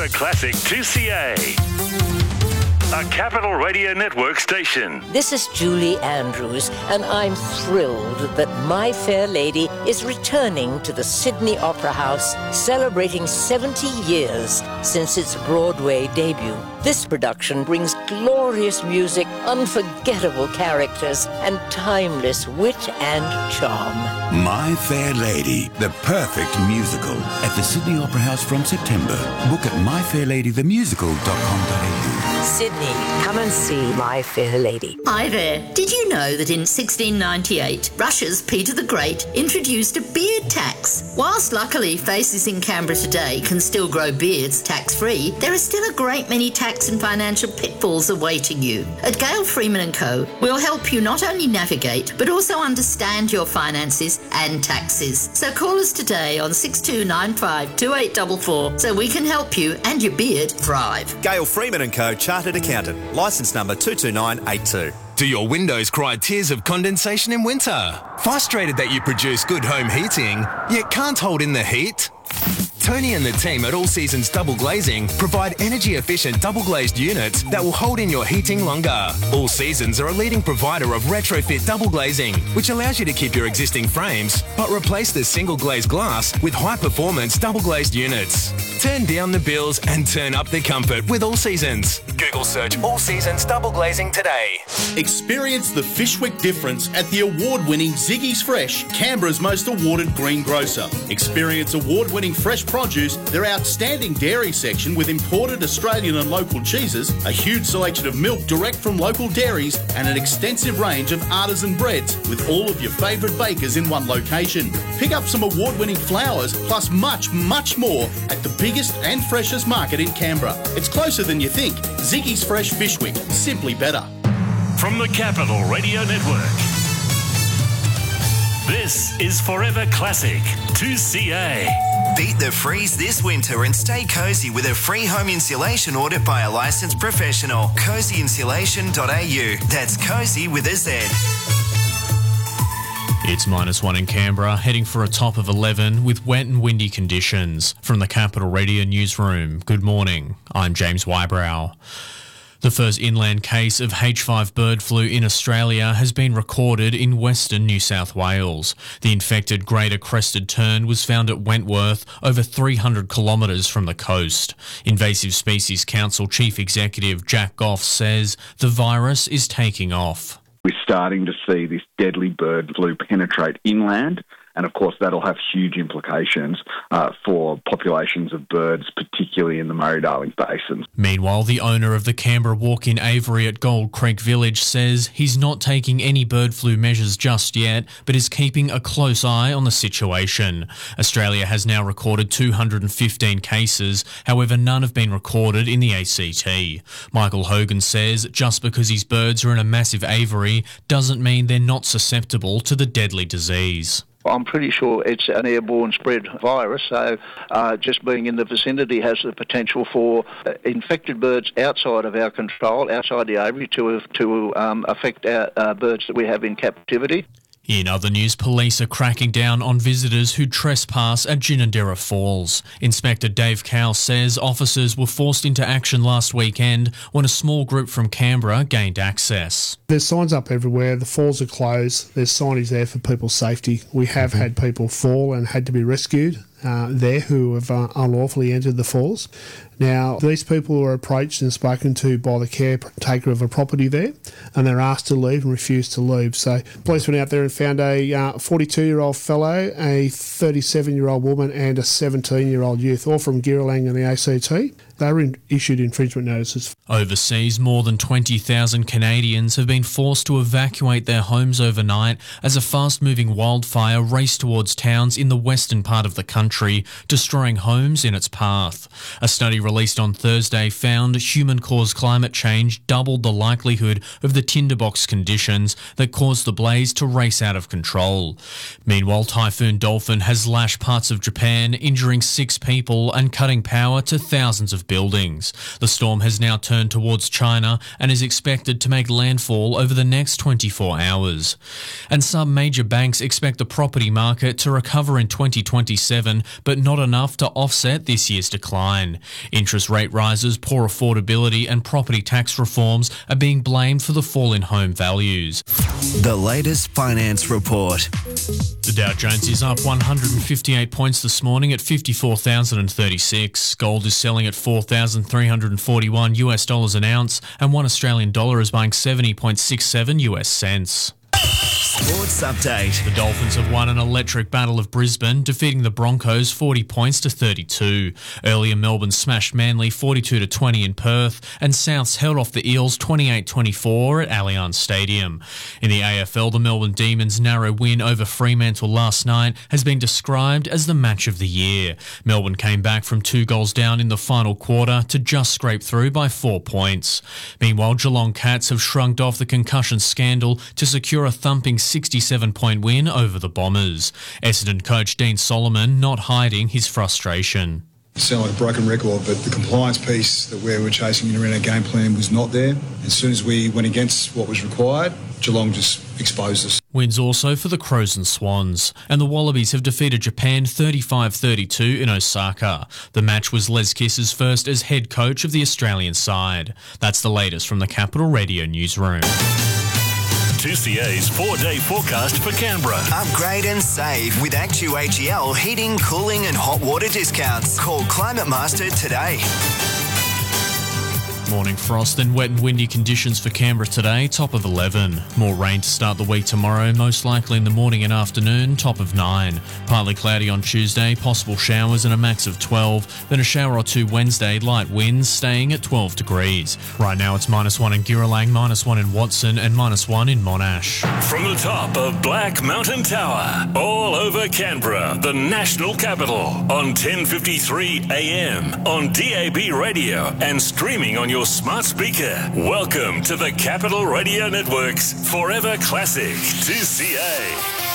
Forever Classic 2CA. A Capital Radio Network station. This is Julie Andrews, and I'm thrilled that My Fair Lady is returning to the Sydney Opera House, celebrating 70 years since its Broadway debut. This production brings glorious music, unforgettable characters, and timeless wit and charm. My Fair Lady, the perfect musical, at the Sydney Opera House from September. Book at myfairladythemusical.com.au. Sydney, come and see My Fair Lady. Hi there. Did you know that in 1698, Russia's Peter the Great introduced a beard tax? Whilst luckily faces in Canberra today can still grow beards tax-free, there are still a great many tax and financial pitfalls awaiting you. At Gale Freeman & Co, we'll help you not only navigate, but also understand your finances and taxes. So call us today on 6295 2844 so we can help you and your beard thrive. Gale Freeman & Co, Chartered Accountant, licence number 22982. Do your windows cry tears of condensation in winter? Frustrated that you produce good home heating, yet can't hold in the heat? Tony and the team at All Seasons Double Glazing provide energy-efficient double-glazed units that will hold in your heating longer. All Seasons are a leading provider of retrofit double glazing, which allows you to keep your existing frames, but replace the single-glazed glass with high-performance double-glazed units. Turn down the bills and turn up the comfort with All Seasons. Google search All Seasons Double Glazing today. Experience the Fishwick difference at the award-winning Ziggy's Fresh, Canberra's most awarded greengrocer. Experience award-winning fresh produce, their outstanding dairy section with imported Australian and local cheeses, a huge selection of milk direct from local dairies, and an extensive range of artisan breads with all of your favourite bakers in one location. Pick up some award-winning flowers plus much, much more at the biggest and freshest market in Canberra. It's closer than you think. Ziggy's Fresh Fishwick, simply better. From the Capital Radio Network, this is Forever Classic 2CA. Beat the freeze this winter and stay cosy with a free home insulation audit by a licensed professional. Cozyinsulation.au. That's cozy with a Z. It's -1 in Canberra, heading for a top of 11 with wet and windy conditions. From the Capital Radio Newsroom, good morning. I'm James Wybrow. The first inland case of H5 bird flu in Australia has been recorded in Western New South Wales. The infected greater crested tern was found at Wentworth, over 300 kilometres from the coast. Invasive Species Council Chief Executive Jack Goff says the virus is taking off. We're starting to see this deadly bird flu penetrate inland, and of course that'll have huge implications for populations of birds, particularly in the Murray-Darling Basin. Meanwhile, the owner of the Canberra Walk-in Aviary at Gold Creek Village says he's not taking any bird flu measures just yet, but is keeping a close eye on the situation. Australia has now recorded 215 cases, however none have been recorded in the ACT. Michael Hogan says just because his birds are in a massive aviary doesn't mean they're not susceptible to the deadly disease. I'm pretty sure it's an airborne spread virus, so just being in the vicinity has the potential for infected birds outside of our control, outside the aviary, to affect our birds that we have in captivity. In other news, police are cracking down on visitors who trespass at Ginninderra Falls. Inspector Dave Cowell says officers were forced into action last weekend when a small group from Canberra gained access. There's signs up everywhere. The falls are closed. There's signage there for people's safety. We have had people fall and had to be rescued there who have unlawfully entered the falls. Now, these people were approached and spoken to by the caretaker of a property there, and they're asked to leave and refused to leave. So police went out there and found a 42-year-old fellow, a 37-year-old woman and a 17-year-old youth, all from Girralang and the ACT. They were issued infringement notices. Overseas, more than 20,000 Canadians have been forced to evacuate their homes overnight as a fast-moving wildfire raced towards towns in the western part of the country, destroying homes in its path. A study released on Thursday found human-caused climate change doubled the likelihood of the tinderbox conditions that caused the blaze to race out of control. Meanwhile, Typhoon Dolphin has lashed parts of Japan, injuring 6 people and cutting power to thousands of buildings. The storm has now turned towards China and is expected to make landfall over the next 24 hours. And some major banks expect the property market to recover in 2027 fallen, but not enough to offset this year's decline. Interest rate rises, poor affordability and property tax reforms are being blamed for the fall in home values. The latest finance report. The Dow Jones is up 158 points this morning at 54,036. Gold is selling at $4,341 US an ounce, and $1 Australian dollar is buying 70.67 US cents. Sports update. The Dolphins have won an electric battle of Brisbane, defeating the Broncos 40 points to 32. Earlier, Melbourne smashed Manly 42-20 in Perth, and Souths held off the Eels 28-24 at Allianz Stadium. In the AFL, the Melbourne Demons' narrow win over Fremantle last night has been described as the match of the year. Melbourne came back from 2 goals down in the final quarter to just scrape through by 4 points. Meanwhile, Geelong Cats have shrugged off the concussion scandal to secure a thumping 67-point win over the Bombers. Essendon coach Dean Solomon not hiding his frustration. It sounded like a broken record, but the compliance piece that we were chasing around our game plan was not there. As soon as we went against what was required, Geelong just exposed us. Wins also for the Crows and Swans, and the Wallabies have defeated Japan 35-32 in Osaka. The match was Les Kiss's first as head coach of the Australian side. That's the latest from the Capital Radio newsroom. 2CA's 4-day forecast for Canberra. Upgrade and save with ActuAGL heating, cooling and hot water discounts. Call Climate Master today. Morning frost and wet and windy conditions for Canberra today, top of 11. More rain to start the week tomorrow, most likely in the morning and afternoon, top of 9. Partly cloudy on Tuesday, possible showers and a max of 12. Then a shower or two Wednesday, light winds staying at 12 degrees. Right now it's -1 in Giralang, -1 in Watson and -1 in Monash. From the top of Black Mountain Tower, all over Canberra, the national capital, on 1053 AM, on DAB radio and streaming on your smart speaker. Welcome to the Capital Radio Network's Forever Classic 2CA.